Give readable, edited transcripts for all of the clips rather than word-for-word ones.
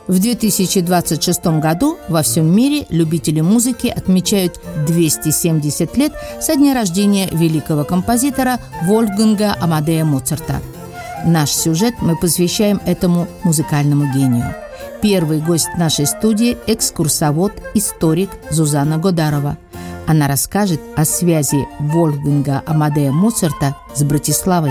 В 2026 году во всем мире любители музыки отмечают 270 лет со дня рождения великого композитора Вольфганга Амадея Моцарта. Наш сюжет мы посвящаем этому музыкальному гению. Первый гость нашей студии – экскурсовод, историк Зузанна Годарова. Она расскажет о связи Вольфганга Амадея Моцарта с Братиславой.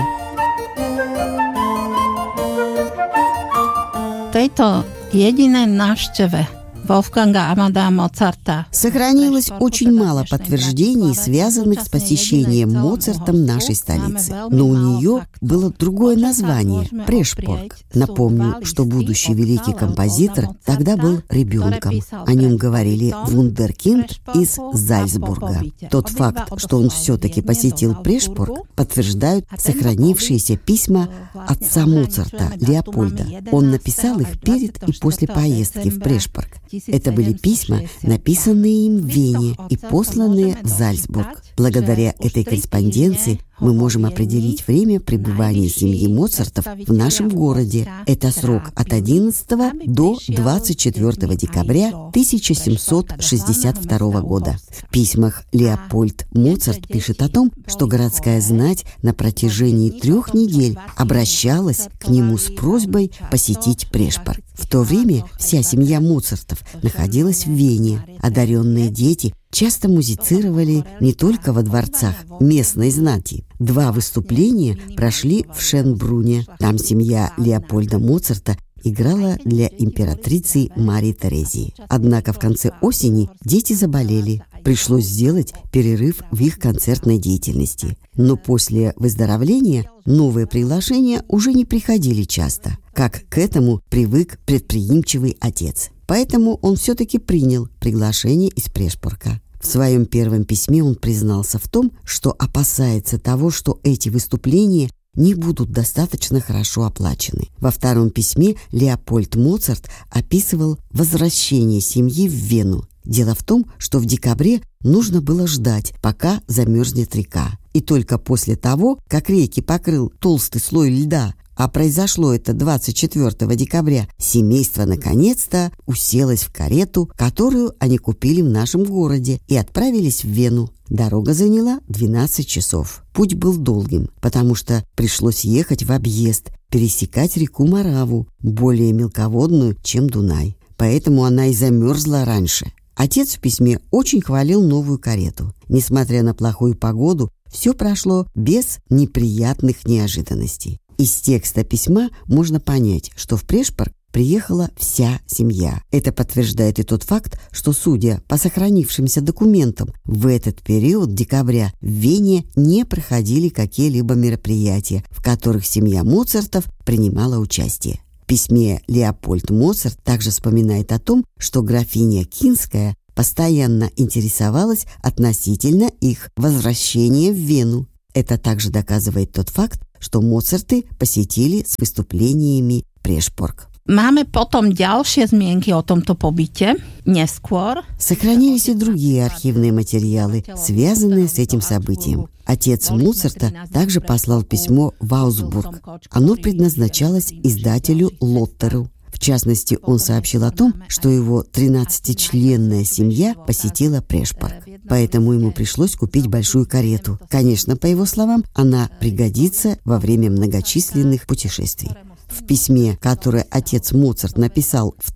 Tejto jedinej návšteve Wolfganga Amadea Mozarta сохранилось очень мало подтверждений, связанных с посещением Моцартом нашей столицы. Но у нее было другое название – Прешпорг. Напомню, что будущий великий композитор тогда был ребенком. О нем говорили вундеркинд из Зальцбурга. Тот факт, что он все-таки посетил Прешпорг, подтверждают сохранившиеся письма отца Моцарта, Леопольда. Он написал их перед и после поездки в Прешпорг. Это были письма, написанные им в Вене и посланные в Зальцбург. Благодаря этой корреспонденции мы можем определить время пребывания семьи Моцартов в нашем городе. Это срок от 11 до 24 декабря 1762 года. В письмах Леопольд Моцарт пишет о том, что городская знать на протяжении 3 недель обращалась к нему с просьбой посетить Прешпорг. В то время вся семья Моцартов находилась в Вене. Одаренные дети часто музицировали не только во дворцах местной знати. 2 выступления прошли в Шенбруне. Там семья Леопольда Моцарта играла для императрицы Марии Терезии. Однако в конце осени дети заболели. Пришлось сделать перерыв в их концертной деятельности. Но после выздоровления новые приглашения уже не приходили часто, как к этому привык предприимчивый отец. Поэтому он все-таки принял приглашение из Прешпорга. В своем первом письме он признался в том, что опасается того, что эти выступления не будут достаточно хорошо оплачены. Во втором письме Леопольд Моцарт описывал возвращение семьи в Вену. Дело в том, что в декабре нужно было ждать, пока замерзнет река. И только после того, как реки покрыл толстый слой льда, а произошло это 24 декабря, семейство наконец-то уселось в карету, которую они купили в нашем городе, и отправились в Вену. Дорога заняла 12 часов. Путь был долгим, потому что пришлось ехать в объезд, пересекать реку Мораву, более мелководную, чем Дунай. Поэтому она и замерзла раньше. Отец в письме очень хвалил новую карету. Несмотря на плохую погоду, все прошло без неприятных неожиданностей. Из текста письма можно понять, что в Прешпорг приехала вся семья. Это подтверждает и тот факт, что, судя по сохранившимся документам, в этот период декабря в Вене не проходили какие-либо мероприятия, в которых семья Моцартов принимала участие. В письме Леопольд Моцарт также вспоминает о том, что графиня Кинская постоянно интересовалась относительно их возвращения в Вену. Это также доказывает тот факт, что Моцарты посетили с выступлениями Прешпорг. Máme potom ďalšie zmienky o tomto pobyte neskôr. Сохранились и другие архивные материалы, связанные с этим событием. Отец Моцарта также послал письмо в Аусбург. Оно предназначалось издателю Лоттеру. В частности, он сообщил о том, что его 13-членная семья посетила Прешпорг. Поэтому ему пришлось купить большую карету. Конечно, по его словам, она пригодится во время многочисленных путешествий. В письме, которое отец Моцарт написал в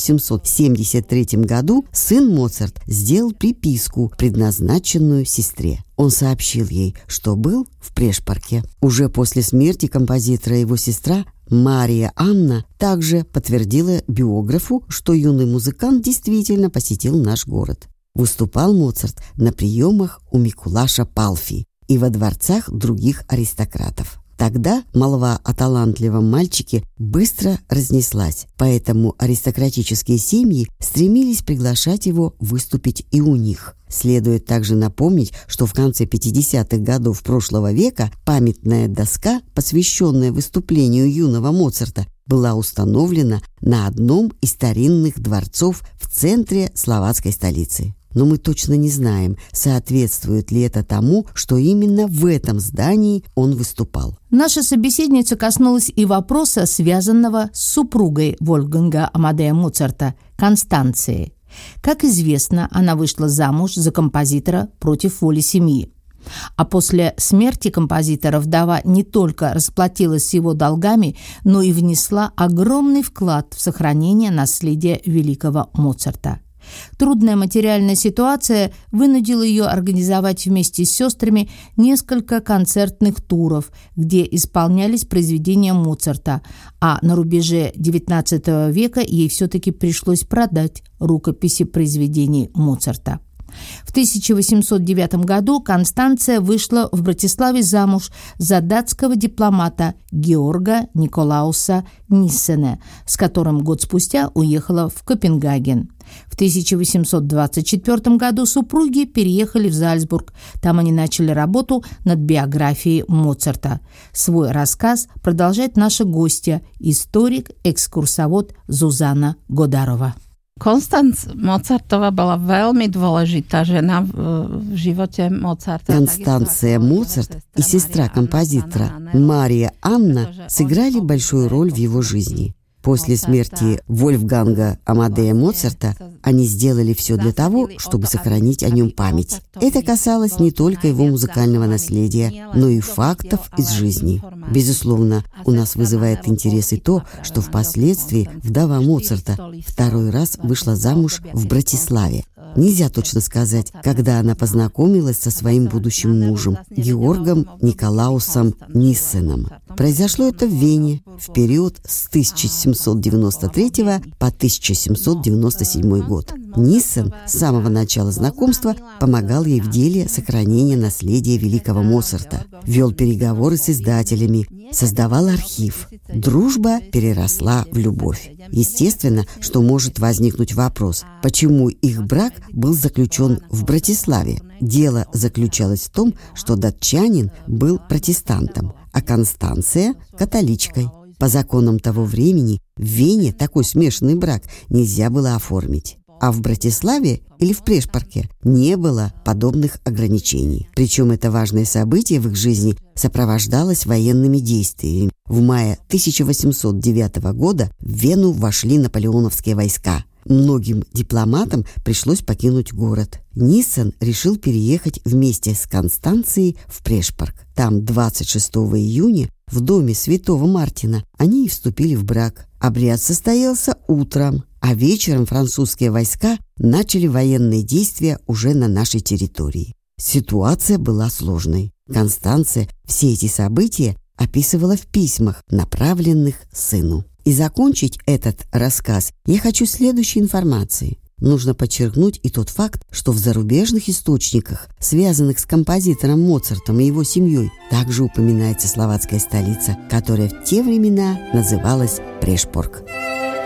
1773 году, сын Моцарт сделал приписку, предназначенную сестре. Он сообщил ей, что был в Прешпорге. Уже после смерти композитора его сестра Мария Анна также подтвердила биографу, что юный музыкант действительно посетил наш город. Выступал Моцарт на приемах у Микулаша Палфи и во дворцах других аристократов. Тогда молва о талантливом мальчике быстро разнеслась, поэтому аристократические семьи стремились приглашать его выступить и у них. Следует также напомнить, что в конце 50-х годов прошлого века памятная доска, посвященная выступлению юного Моцарта, была установлена на одном из старинных дворцов в центре словацкой столицы. но мы точно не знаем, соответствует ли это тому, что именно в этом здании он выступал. Наша собеседница коснулась и вопроса, связанного с супругой Вольфганга Амадея Моцарта, Констанцией. Как известно, она вышла замуж за композитора против воли семьи. А после смерти композитора вдова не только расплатилась с его долгами, но и внесла огромный вклад в сохранение наследия великого Моцарта. Трудная материальная ситуация вынудила ее организовать вместе с сестрами несколько концертных туров, где исполнялись произведения Моцарта, а на рубеже XIX века ей все-таки пришлось продать рукописи произведений Моцарта. В 1809 году Констанция вышла в Братиславе замуж за датского дипломата Георга Николауса Ниссена, с которым год спустя уехала в Копенгаген. В 1824 году супруги переехали в Зальцбург. Там они начали работу над биографией Моцарта. Свой рассказ продолжает наша гостья, историк-экскурсовод Зузана Годарова. Konstanc Mozartova bola veľmi dôležitá žena v živote Mozarta. Констанция Моцарт и сестра композитора Мария Анна сыграли большую роль в его жизни. После смерти Вольфганга Амадея Моцарта они сделали все для того, чтобы сохранить о нем память. Это касалось не только его музыкального наследия, но и фактов из жизни. Безусловно, у нас вызывает интерес и то, что впоследствии вдова Моцарта второй раз вышла замуж в Братиславе. Нельзя точно сказать, когда она познакомилась со своим будущим мужем, Георгом Николаусом Ниссеном. Произошло это в Вене в период с 1793 по 1797 год. Ниссен с самого начала знакомства помогал ей в деле сохранения наследия великого Моцарта, вел переговоры с издателями, создавал архив. Дружба переросла в любовь. Естественно, что может возникнуть вопрос, почему их брак был заключен в Братиславе. Дело заключалось в том, что датчанин был протестантом, а Констанция – католичкой. По законам того времени в Вене такой смешанный брак нельзя было оформить. А в Братиславе или в Прешпарке не было подобных ограничений. Причем это важное событие в их жизни сопровождалось военными действиями. В мае 1809 года в Вену вошли наполеоновские войска. Многим дипломатам пришлось покинуть город. Ниссен решил переехать вместе с Констанцией в Прешпарк. Там 26 июня в доме святого Мартина они и вступили в брак. Обряд состоялся утром, а вечером французские войска начали военные действия уже на нашей территории. Ситуация была сложной. Констанция все эти события описывала в письмах, направленных сыну. И закончить этот рассказ я хочу следующей информацией. Нужно подчеркнуть и тот факт, что в зарубежных источниках, связанных с композитором Моцартом и его семьей, также упоминается словацкая столица, которая в те времена называлась Прешпорк.